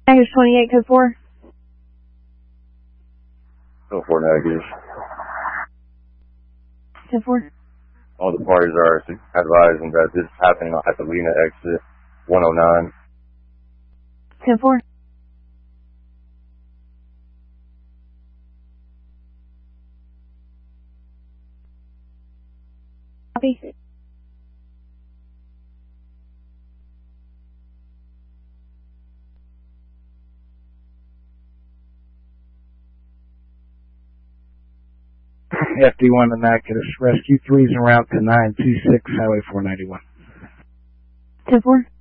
Baggage 28, code 4. Code 4 negative. Code 4. All the parties are advising that this is happening at the Lena exit 109. Code 4. Copy. FD1 and Actus. Rescue 3's en route to 926 Highway 491. Code 4.